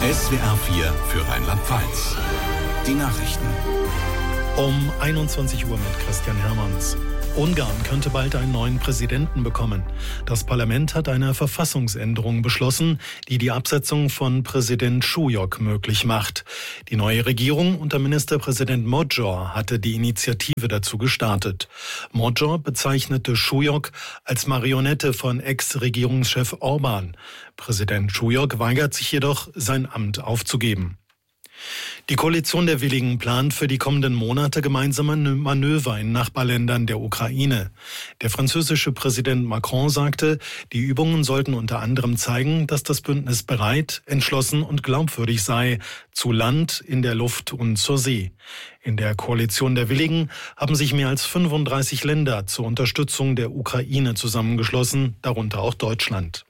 SWR 4 für Rheinland-Pfalz. Die Nachrichten. Um 21 Uhr mit Christian Hermanns. Ungarn könnte bald einen neuen Präsidenten bekommen. Das Parlament hat eine Verfassungsänderung beschlossen, die die Absetzung von Präsident Šujok möglich macht. Die neue Regierung unter Ministerpräsident Magyar hatte die Initiative dazu gestartet. Magyar bezeichnete Šujok als Marionette von Ex-Regierungschef Orbán. Präsident Šujok weigert sich jedoch, sein Amt aufzugeben. Die Koalition der Willigen plant für die kommenden Monate gemeinsame Manöver in Nachbarländern der Ukraine. Der französische Präsident Macron sagte, die Übungen sollten unter anderem zeigen, dass das Bündnis bereit, entschlossen und glaubwürdig sei, zu Land, in der Luft und zur See. In der Koalition der Willigen haben sich mehr als 35 Länder zur Unterstützung der Ukraine zusammengeschlossen, darunter auch Deutschland.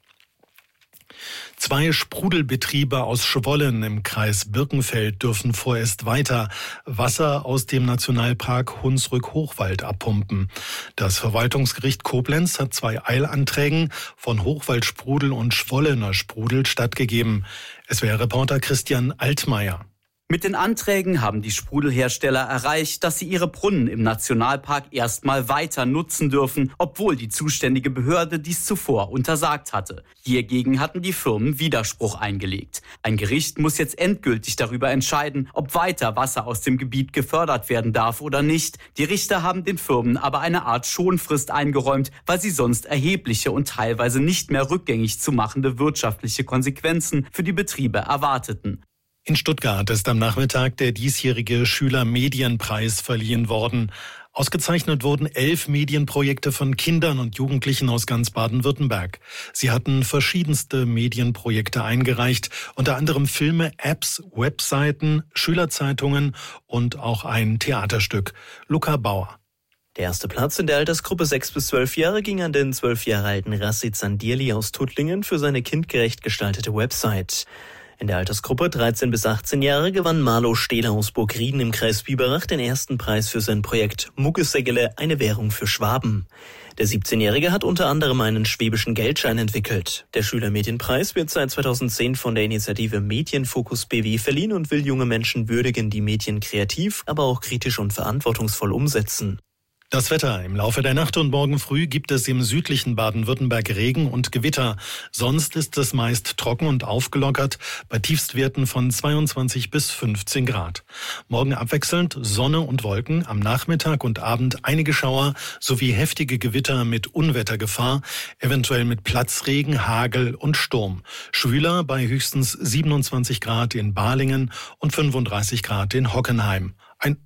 2 Sprudelbetriebe aus Schwollen im Kreis Birkenfeld dürfen vorerst weiter Wasser aus dem Nationalpark Hunsrück-Hochwald abpumpen. Das Verwaltungsgericht Koblenz hat 2 Eilanträgen von Hochwaldsprudel und Schwollener Sprudel stattgegeben. SWR-Reporter Christian Altmaier. Mit den Anträgen haben die Sprudelhersteller erreicht, dass sie ihre Brunnen im Nationalpark erstmal weiter nutzen dürfen, obwohl die zuständige Behörde dies zuvor untersagt hatte. Hiergegen hatten die Firmen Widerspruch eingelegt. Ein Gericht muss jetzt endgültig darüber entscheiden, ob weiter Wasser aus dem Gebiet gefördert werden darf oder nicht. Die Richter haben den Firmen aber eine Art Schonfrist eingeräumt, weil sie sonst erhebliche und teilweise nicht mehr rückgängig zu machende wirtschaftliche Konsequenzen für die Betriebe erwarteten. In Stuttgart ist am Nachmittag der diesjährige Schülermedienpreis verliehen worden. Ausgezeichnet wurden 11 Medienprojekte von Kindern und Jugendlichen aus ganz Baden-Württemberg. Sie hatten verschiedenste Medienprojekte eingereicht, unter anderem Filme, Apps, Webseiten, Schülerzeitungen und auch ein Theaterstück. Luca Bauer. Der erste Platz in der Altersgruppe 6 bis 12 Jahre ging an den 12 Jahre alten Rassid Sandirli aus Tuttlingen für seine kindgerecht gestaltete Website. In der Altersgruppe 13 bis 18 Jahre gewann Marlo Stehler aus Burgrieden im Kreis Biberach den ersten Preis für sein Projekt Muggesäggele, eine Währung für Schwaben. Der 17-Jährige hat unter anderem einen schwäbischen Geldschein entwickelt. Der Schülermedienpreis wird seit 2010 von der Initiative Medienfokus BW verliehen und will junge Menschen würdigen, die Medien kreativ, aber auch kritisch und verantwortungsvoll umsetzen. Das Wetter. Im Laufe der Nacht und morgen früh gibt es im südlichen Baden-Württemberg Regen und Gewitter. Sonst ist es meist trocken und aufgelockert bei Tiefstwerten von 22 bis 15 Grad. Morgen abwechselnd Sonne und Wolken, am Nachmittag und Abend einige Schauer sowie heftige Gewitter mit Unwettergefahr, eventuell mit Platzregen, Hagel und Sturm. Schwüler bei höchstens 27 Grad in Balingen und 35 Grad in Hockenheim.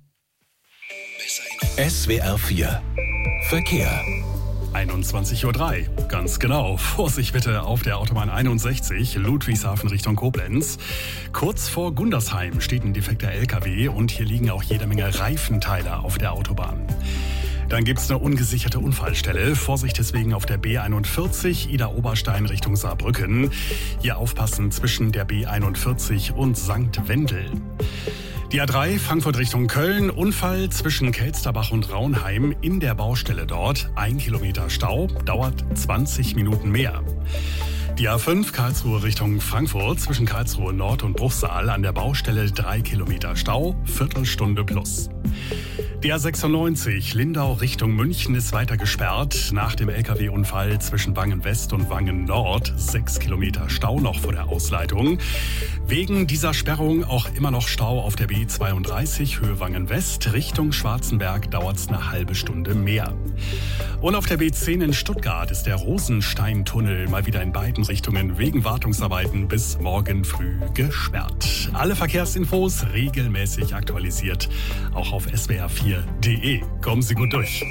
SWR 4 Verkehr. 21:03 Uhr, ganz genau. Vorsicht bitte auf der Autobahn 61, Ludwigshafen Richtung Koblenz. Kurz vor Gundersheim steht ein defekter LKW und hier liegen auch jede Menge Reifenteile auf der Autobahn. Dann gibt es eine ungesicherte Unfallstelle. Vorsicht deswegen auf der B41, Ida-Oberstein Richtung Saarbrücken. Hier aufpassen zwischen der B41 und St. Wendel. Die A3 Frankfurt Richtung Köln, Unfall zwischen Kelsterbach und Raunheim in der Baustelle dort. 1 Kilometer Stau, dauert 20 Minuten mehr. Die A5 Karlsruhe Richtung Frankfurt zwischen Karlsruhe Nord und Bruchsal an der Baustelle 3 Kilometer Stau, Viertelstunde plus. Die A96 Lindau Richtung München ist weiter gesperrt. Nach dem LKW-Unfall zwischen Wangen West und Wangen Nord 6 Kilometer Stau noch vor der Ausleitung. Wegen dieser Sperrung auch immer noch Stau auf der B32 Höhe Wangen West Richtung Schwarzenberg dauert es eine halbe Stunde mehr. Und auf der B10 in Stuttgart ist der Rosensteintunnel mal wieder in beiden Richtungen wegen Wartungsarbeiten bis morgen früh gesperrt. Alle Verkehrsinfos regelmäßig aktualisiert, auch auf swr4.de. Kommen Sie gut durch.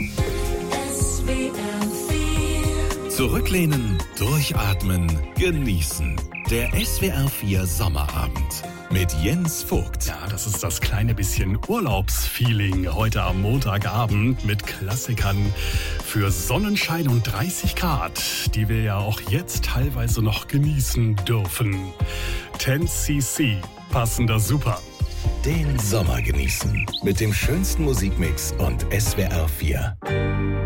Zurücklehnen, durchatmen, genießen. Der SWR 4 Sommerabend mit Jens Vogt. Ja, das ist das kleine bisschen Urlaubsfeeling heute am Montagabend mit Klassikern für Sonnenschein und 30 Grad, die wir ja auch jetzt teilweise noch genießen dürfen. 10cc, passender super. Den Sommer genießen mit dem schönsten Musikmix und SWR 4.